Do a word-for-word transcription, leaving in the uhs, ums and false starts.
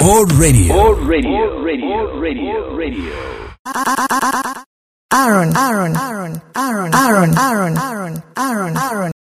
Old Radio. Old Radio. Radio. Radio. Radio. Aaron, Aaron, Aaron, Aaron, Aaron, Aaron, Aaron, Aaron, Aaron, Aaron.